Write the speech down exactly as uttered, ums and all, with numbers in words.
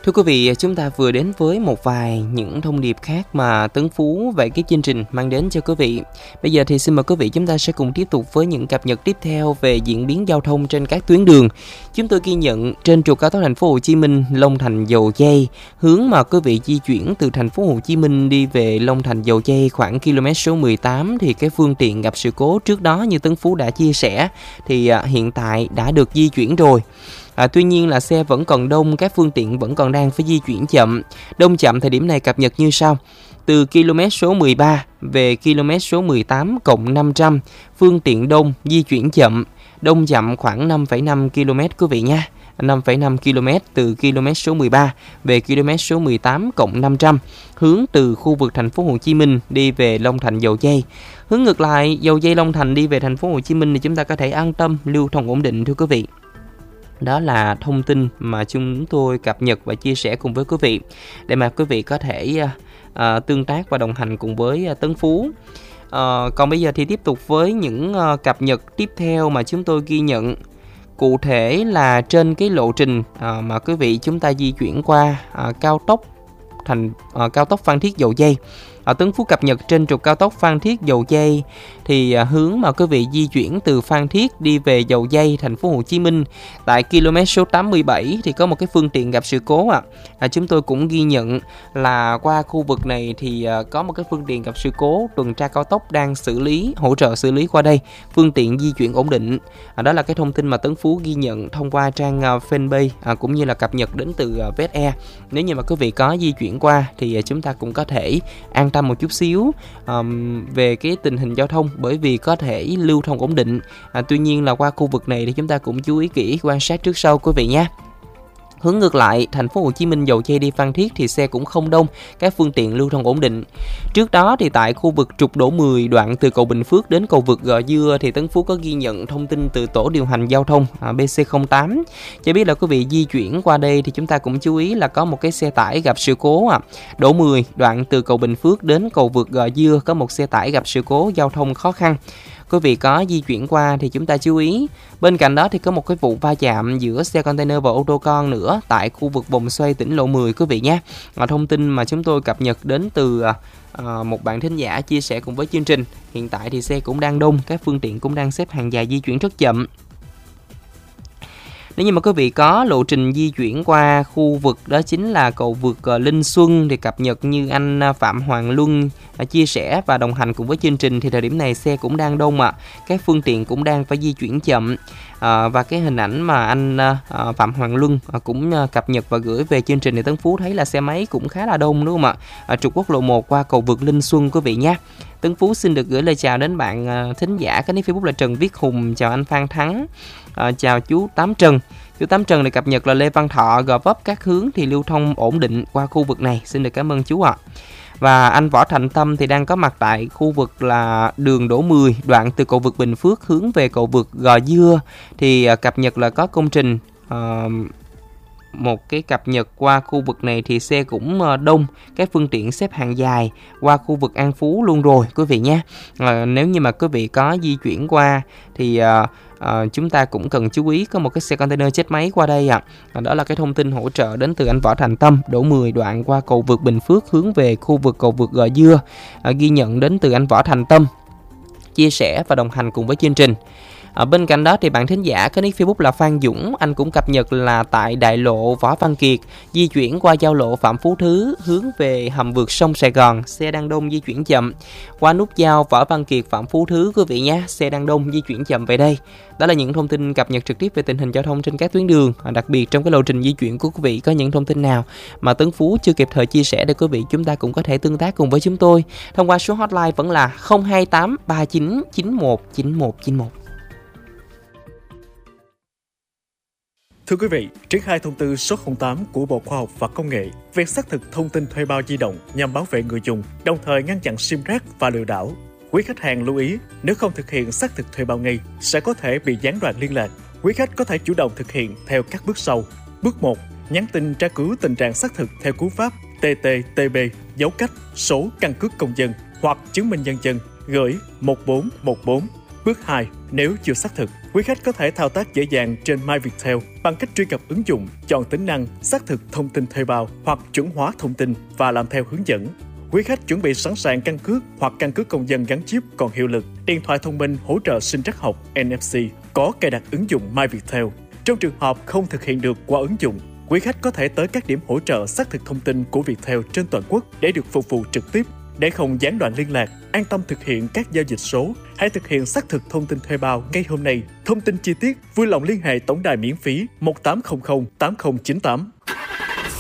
Thưa quý vị, chúng ta vừa đến với một vài những thông điệp khác mà Tấn Phú về cái chương trình mang đến cho quý vị. Bây giờ thì xin mời quý vị chúng ta sẽ cùng tiếp tục với những cập nhật tiếp theo về diễn biến giao thông trên các tuyến đường. Chúng tôi ghi nhận trên trục cao tốc Thành phố Hồ Chí Minh Long Thành Dầu Giây, hướng mà quý vị di chuyển từ Thành phố Hồ Chí Minh đi về Long Thành Dầu Giây khoảng km số mười tám thì cái phương tiện gặp sự cố trước đó như Tấn Phú đã chia sẻ thì hiện tại đã được di chuyển rồi. À, tuy nhiên là xe vẫn còn đông, các phương tiện vẫn còn đang phải di chuyển chậm. Đông chậm thời điểm này cập nhật như sau. Từ km số mười ba về km số mười tám cộng năm trăm, phương tiện đông di chuyển chậm. Đông chậm khoảng năm phẩy năm ki lô mét quý vị nha. năm phẩy năm ki lô mét từ km số mười ba về km số mười tám cộng năm trăm, hướng từ khu vực Thành phố Hồ Chí Minh đi về Long Thành Dầu Giây. Hướng ngược lại, Dầu Giây Long Thành đi về Thành phố Hồ Chí Minh thì chúng ta có thể an tâm lưu thông ổn định thưa quý vị. Đó là thông tin mà chúng tôi cập nhật và chia sẻ cùng với quý vị để mà quý vị có thể uh, tương tác và đồng hành cùng với uh, Tấn Phú. Uh, còn bây giờ thì tiếp tục với những uh, cập nhật tiếp theo mà chúng tôi ghi nhận. Cụ thể là trên cái lộ trình uh, mà quý vị chúng ta di chuyển qua uh, cao tốc thành uh, cao tốc Phan Thiết Dầu Giây. Ở Tấn Phú cập nhật trên trục cao tốc Phan Thiết Dầu Giây thì à, hướng mà quý vị di chuyển từ Phan Thiết đi về Dầu Giây Thành phố Hồ Chí Minh tại km số tám mươi bảy thì có một cái phương tiện gặp sự cố ạ. À. À, chúng tôi cũng ghi nhận là qua khu vực này thì à, có một cái phương tiện gặp sự cố, tuần tra cao tốc đang xử lý, hỗ trợ xử lý qua đây, phương tiện di chuyển ổn định. À, đó là cái thông tin mà Tấn Phú ghi nhận thông qua trang à, fanpage à, cũng như là cập nhật đến từ à, vê ét e. Nếu như mà quý vị có di chuyển qua thì à, chúng ta cũng có thể an tâm một chút xíu um, về cái tình hình giao thông, bởi vì có thể lưu thông ổn định. À, tuy nhiên là qua khu vực này thì chúng ta cũng chú ý kỹ, quan sát trước sau quý vị nhé. Hướng ngược lại, Thành phố Hồ Chí Minh Dầu Giây đi Phan Thiết thì xe cũng không đông, các phương tiện lưu thông ổn định. Trước đó thì tại khu vực trục Đỗ mười đoạn từ cầu Bình Phước đến cầu vượt Gò Dưa thì Tấn Phú có ghi nhận thông tin từ tổ điều hành giao thông à, bê xê không tám. Cho biết là quý vị di chuyển qua đây thì chúng ta cũng chú ý là có một cái xe tải gặp sự cố. À. Đỗ mười đoạn từ cầu Bình Phước đến cầu vượt Gò Dưa có một xe tải gặp sự cố, giao thông khó khăn. Quý vị có di chuyển qua thì chúng ta chú ý. Bên cạnh đó thì có một cái vụ va chạm giữa xe container và ô tô con nữa tại khu vực vòng xoay tỉnh lộ mười quý vị nhé. Thông tin mà chúng tôi cập nhật đến từ à, một bạn thính giả chia sẻ cùng với chương trình. Hiện tại thì xe cũng đang đông, các phương tiện cũng đang xếp hàng dài di chuyển rất chậm. Nếu như mà quý vị có lộ trình di chuyển qua khu vực đó chính là cầu vượt Linh Xuân thì cập nhật như anh Phạm Hoàng Luân chia sẻ và đồng hành cùng với chương trình thì thời điểm này xe cũng đang đông ạ. À. Các phương tiện cũng đang phải di chuyển chậm. À, và cái hình ảnh mà anh à, Phạm Hoàng Luân à, cũng à, cập nhật và gửi về chương trình thì Tấn Phú thấy là xe máy cũng khá là đông đúng không ạ? À, trục quốc lộ một qua cầu vượt Linh Xuân quý vị nhé. Tấn Phú xin được gửi lời chào đến bạn à, thính giả cái nick Facebook là Trần Viết Hùng, chào anh Phan Thắng, à, chào chú Tám Trần. Chú Tám Trần này cập nhật là Lê Văn Thọ, Gò Vấp các hướng thì lưu thông ổn định qua khu vực này, xin được cảm ơn chú ạ. À. Và anh Võ Thành Tâm thì đang có mặt tại khu vực là đường Đỗ mười, đoạn từ cầu vượt Bình Phước hướng về cầu vượt Gò Dưa thì cập nhật là có công trình. Uh, một cái cập nhật qua khu vực này thì xe cũng đông, các phương tiện xếp hàng dài qua khu vực An Phú luôn rồi quý vị nhé. À, nếu như mà quý vị có di chuyển qua thì à, à, chúng ta cũng cần chú ý có một cái xe container chết máy qua đây ạ. À. À, đó là cái thông tin hỗ trợ đến từ anh Võ Thành Tâm, Đỗ mười đoạn qua cầu vượt Bình Phước hướng về khu vực cầu vượt Gò Dưa, à, ghi nhận đến từ anh Võ Thành Tâm chia sẻ và đồng hành cùng với chương trình. Ở bên cạnh đó thì bạn thính giả cái nick Facebook là Phan Dũng, anh cũng cập nhật là tại đại lộ Võ Văn Kiệt di chuyển qua giao lộ Phạm Phú Thứ hướng về hầm vượt sông Sài Gòn, xe đang đông di chuyển chậm. Qua nút giao Võ Văn Kiệt Phạm Phú Thứ quý vị nhé, xe đang đông di chuyển chậm về đây. Đó là những thông tin cập nhật trực tiếp về tình hình giao thông trên các tuyến đường. À, đặc biệt trong cái lộ trình di chuyển của quý vị có những thông tin nào mà Tấn Phú chưa kịp thời chia sẻ để quý vị chúng ta cũng có thể tương tác cùng với chúng tôi thông qua số hotline vẫn là không hai tám ba chín chín một chín một chín một. Thưa quý vị, triển khai thông tư số không tám của Bộ Khoa học và Công nghệ về xác thực thông tin thuê bao di động nhằm bảo vệ người dùng, đồng thời ngăn chặn sim rác và lừa đảo. Quý khách hàng lưu ý, nếu không thực hiện xác thực thuê bao ngay, sẽ có thể bị gián đoạn liên lạc. Quý khách có thể chủ động thực hiện theo các bước sau. Bước một. Nhắn tin tra cứu tình trạng xác thực theo cú pháp tê tê tê bê dấu cách số căn cước công dân hoặc chứng minh nhân dân gửi một bốn một bốn. Bước hai, nếu chưa xác thực, quý khách có thể thao tác dễ dàng trên MyViettel bằng cách truy cập ứng dụng, chọn tính năng xác thực thông tin thuê bao hoặc chuẩn hóa thông tin và làm theo hướng dẫn. Quý khách chuẩn bị sẵn sàng căn cước hoặc căn cước công dân gắn chip còn hiệu lực, điện thoại thông minh hỗ trợ sinh trắc học en ép xê, có cài đặt ứng dụng MyViettel. Trong trường hợp không thực hiện được qua ứng dụng, quý khách có thể tới các điểm hỗ trợ xác thực thông tin của Viettel trên toàn quốc để được phục vụ trực tiếp. Để không gián đoạn liên lạc, an tâm thực hiện các giao dịch số, hãy thực hiện xác thực thông tin thuê bao ngay hôm nay. Thông tin chi tiết vui lòng liên hệ tổng đài miễn phí một tám không không tám không chín tám.